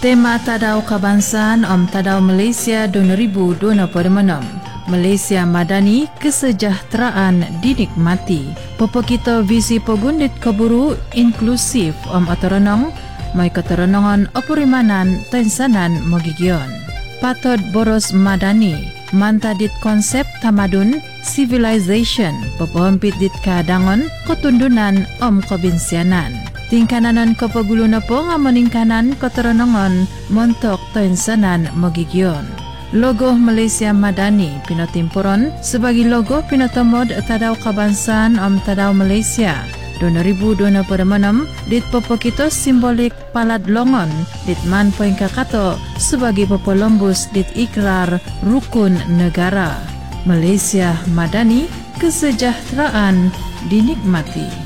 Tema Tadau Kebangsaan Tadau Malaysia 2026. Malaysia Madani, kesejahteraan dinikmati. Popo kita visi pegundit keburu inklusif otoronong, mai keterenongan opurimanan tensanan mogigion. Patod boros Madani, mantadit konsep tamadun civilization, popohampit dit kadangon ketundunan kebinsianan. Tingkananan kapaguluna po nga maningkanan keterenongan montok tensanan mogigion. Logo Malaysia Madani pinotimpuron sebagai logo pinotomod Tadau Kebangsaan Tadau Malaysia 2026 dit popokito simbolik palad longon dit man poin kakato sebagai popolombus dit ikrar rukun negara. Malaysia Madani, kesejahteraan dinikmati.